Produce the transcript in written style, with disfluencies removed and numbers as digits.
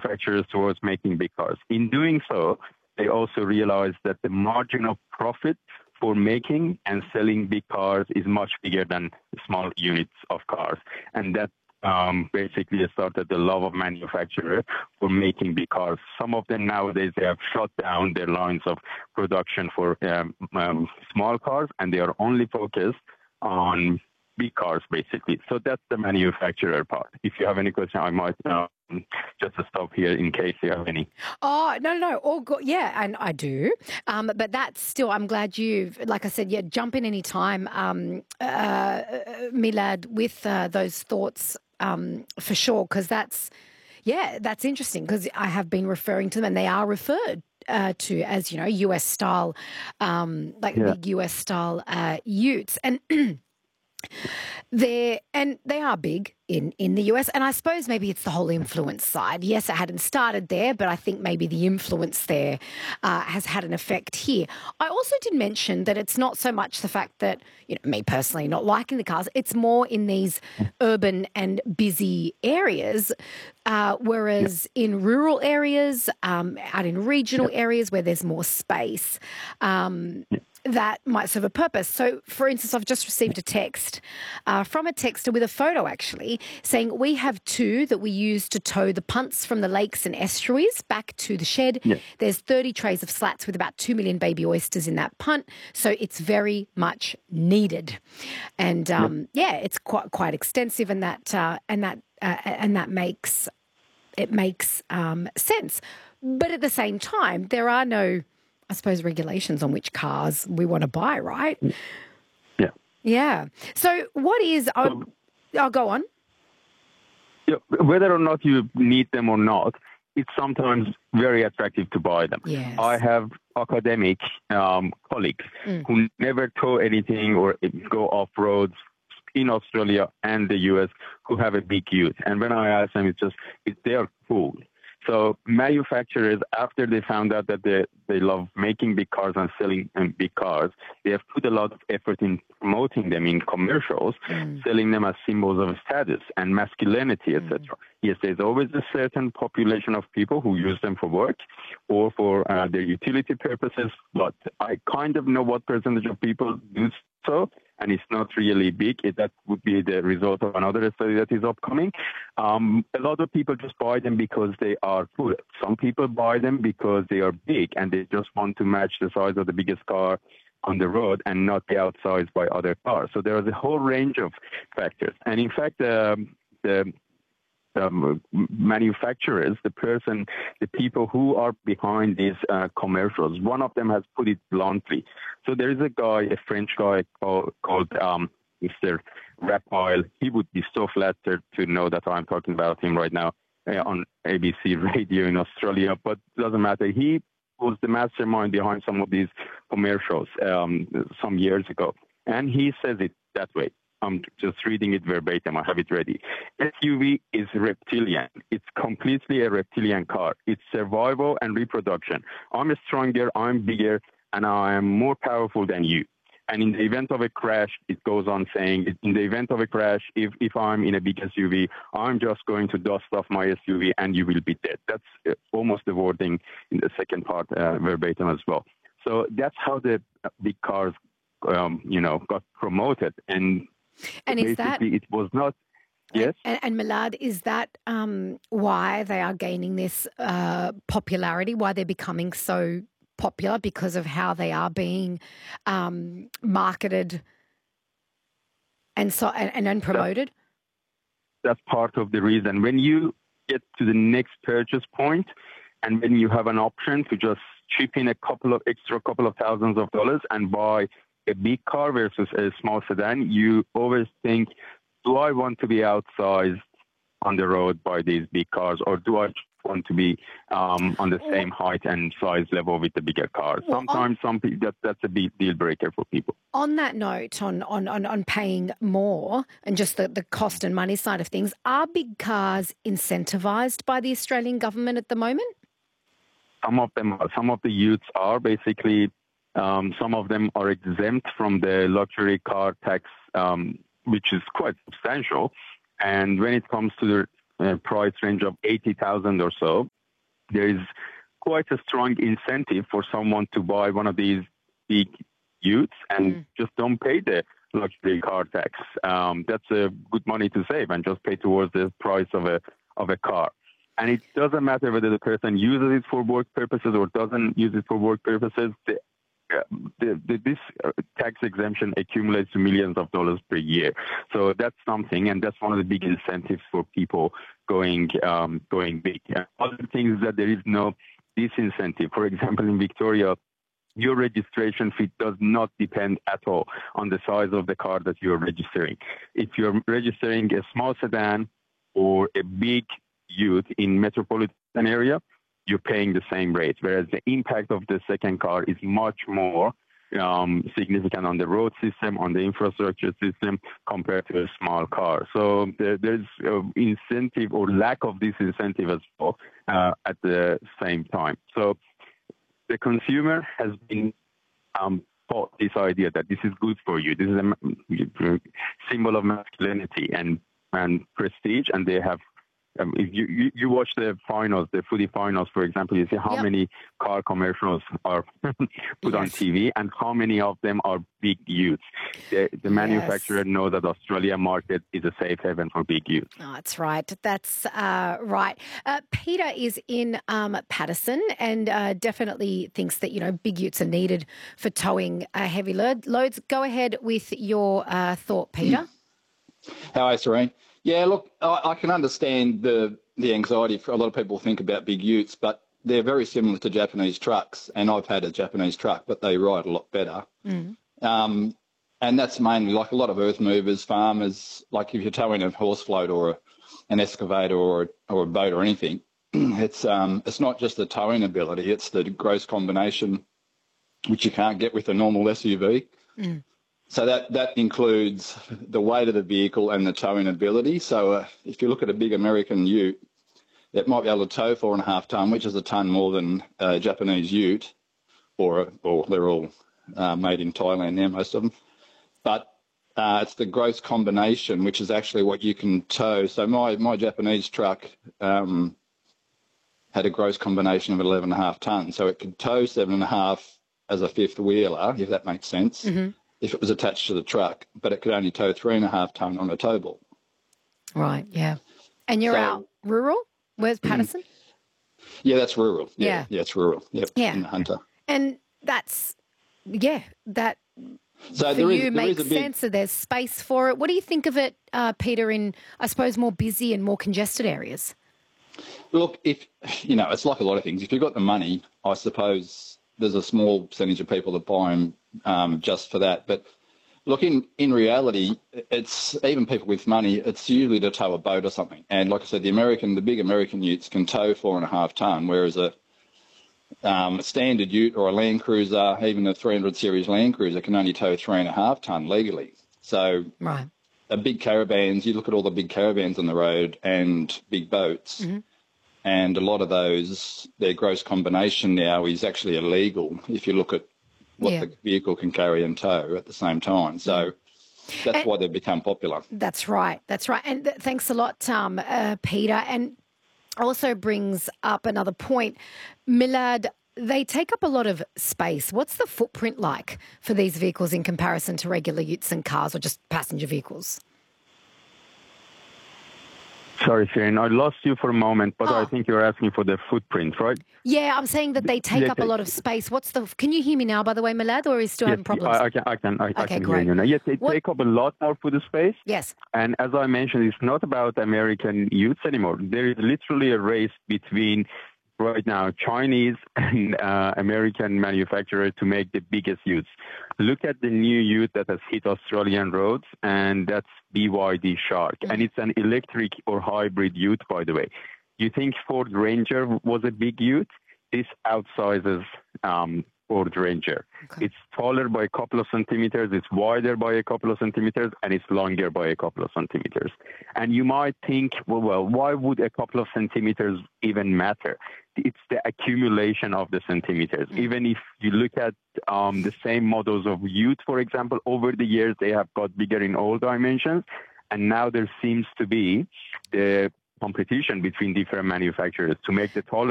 manufacturers towards making big cars. In doing so, they also realized that the margin of profit for making and selling big cars is much bigger than small units of cars. And that basically started the love of manufacturer for making big cars. Some of them nowadays, they have shut down their lines of production for small cars, and they are only focused on big cars, basically. So that's the manufacturer part. If you have any question, I might just stop here in case you have any. Oh, no. All good. Yeah, and I do. But that's still, I'm glad you've, like I said, jump in any time, Milad, with those thoughts for sure, because that's interesting, because I have been referring to them and they are referred to as, US style, big US style utes. And they are big in the US, and I suppose maybe it's the whole influence side. Yes, it hadn't started there, but I think maybe the influence there has had an effect here. I also did mention that it's not so much the fact that, me personally not liking the cars, it's more in these urban and busy areas, whereas in rural areas, out in regional areas where there's more space, that might serve a purpose. So, for instance, I've just received a text from a texter with a photo, actually, saying we have two that we use to tow the punts from the lakes and estuaries back to the shed. Yeah. There's 30 trays of slats with about 2 million baby oysters in that punt, so it's very much needed. And it's quite extensive, and that makes sense. But at the same time, there are no, I suppose, regulations on which cars we want to buy, right? Yeah. Yeah. So what is... I'll go on. Yeah, whether or not you need them or not, it's sometimes very attractive to buy them. Yes. I have academic colleagues who never tow anything or go off-roads in Australia and the US who have a big ute. And when I ask them, they are cool. So manufacturers, after they found out that they love making big cars and selling big cars, they have put a lot of effort in promoting them in commercials, selling them as symbols of status and masculinity, etc. Yes, there's always a certain population of people who use them for work or for their utility purposes, but I kind of know what percentage of people do so, and it's not really big. That would be the result of another study that is upcoming. A lot of people just buy them because they are cool. Some people buy them because they are big and they just want to match the size of the biggest car on the road and not be outsized by other cars. So there is a whole range of factors. And in fact, the manufacturers, the people who are behind these commercials, one of them has put it bluntly. So there is a French guy called Mr. Raphael. He would be so flattered to know that I'm talking about him right now on ABC radio in Australia, but it doesn't matter. He was the mastermind behind some of these commercials some years ago. And he says it that way. I'm just reading it verbatim. I have it ready. SUV is reptilian. It's completely a reptilian car. It's survival and reproduction. I'm stronger, I'm bigger, and I am more powerful than you. And in the event of a crash, it goes on saying, in the event of a crash, if I'm in a big SUV, I'm just going to dust off my SUV and you will be dead. That's almost the wording in the second part verbatim as well. So that's how the big cars, got promoted. And is that... it was not... Yes? And Milad, is that why they are gaining this popularity, why they're becoming so popular, because of how they are being marketed and promoted? That's part of the reason. When you get to the next purchase point and when you have an option to just chip in a couple of thousands of dollars and buy a big car versus a small sedan, you always think, do I want to be outsized on the road by these big cars, or do I want to be on the same height and size level with the bigger cars? Sometimes that's a big deal breaker for people. On that note, on paying more and just the cost and money side of things, are big cars incentivized by the Australian government at the moment? Some of them are. Some of the utes are basically... some of them are exempt from the luxury car tax, which is quite substantial. And when it comes to the price range of 80,000 or so, there is quite a strong incentive for someone to buy one of these big utes and just don't pay the luxury car tax. That's a good money to save and just pay towards the price of a car. And it doesn't matter whether the person uses it for work purposes or doesn't use it for work purposes. This tax exemption accumulates to millions of dollars per year. So that's something, and that's one of the big incentives for people going big. Other things is that there is no disincentive. For example, in Victoria, your registration fee does not depend at all on the size of the car that you're registering. If you're registering a small sedan or a big ute in metropolitan area, you're paying the same rate, whereas the impact of the second car is much more significant on the road system, on the infrastructure system, compared to a small car. So there's incentive or lack of this incentive as well at the same time. So the consumer has been taught this idea that this is good for you. This is a symbol of masculinity and prestige, and they have. If you watch the finals, the footy finals, for example, you see how many car commercials are put on TV and how many of them are big utes. The manufacturer knows that Australia market is a safe haven for big utes. Oh, that's right. That's right. Peter is in Paterson and definitely thinks that, big utes are needed for towing heavy loads. Go ahead with your thought, Peter. Hi, Serene. Yeah, look, I can understand the anxiety. For a lot of people think about big utes, but they're very similar to Japanese trucks. And I've had a Japanese truck, but they ride a lot better. And that's mainly like a lot of earth movers, farmers. Like if you're towing a horse float or an excavator or a boat or anything, it's not just the towing ability; it's the gross combination, which you can't get with a normal SUV. So that includes the weight of the vehicle and the towing ability. So if you look at a big American ute, it might be able to tow 4.5 tonne, which is a tonne more than a Japanese ute, or they're all made in Thailand now, most of them. But it's the gross combination, which is actually what you can tow. So my Japanese truck had a gross combination of 11.5 tonnes. So it could tow 7.5 as a fifth wheeler, if that makes sense. If it was attached to the truck, but it could only tow 3.5 tonne on a towable. Right, yeah. And you're out rural? Where's Paterson? Yeah, that's rural. Yeah, it's rural. Yep, in the Hunter. And that's, that so for you makes sense. So there's space for it. What do you think of it, Peter, in, I suppose, more busy and more congested areas? Look, it's like a lot of things. If you've got the money, I suppose there's a small percentage of people that buy them just for that. But look, in reality, it's even people with money, it's usually to tow a boat or something. And like I said, the big American utes can tow 4.5 tonne, whereas a standard ute or a Land Cruiser, even a 300 series Land Cruiser, can only tow 3.5 tonne legally. So big caravans, you look at all the big caravans on the road and big boats, and a lot of those, their gross combination now is actually illegal if you look at what the vehicle can carry and tow at the same time. So that's why they've become popular. That's right. That's right. And thanks a lot, Peter. And also brings up another point. Milad, they take up a lot of space. What's the footprint like for these vehicles in comparison to regular utes and cars or just passenger vehicles? Sorry, Sharon, I lost you for a moment, but I think you're asking for the footprint, right? Yeah, I'm saying that they take up a lot of space. Can you hear me now, by the way, Milad, or are you still having problems? I can hear you now. Yes, they take up a lot more food space. Yes. And as I mentioned, it's not about American utes anymore. There is literally a race between right now Chinese and American manufacturers to make the biggest utes. Look at the new ute that has hit Australian roads, and that's BYD Shark. And it's an electric or hybrid ute, by the way. You think Ford Ranger was a big ute? This outsizes Ford Ranger. Okay. It's taller by a couple of centimeters, it's wider by a couple of centimeters, and it's longer by a couple of centimeters. And you might think, well, why would a couple of centimeters even matter? It's the accumulation of the centimeters. Even if you look at the same models of ute, for example, over the years, they have got bigger in all dimensions. And now there seems to be the competition between different manufacturers to make the tolerance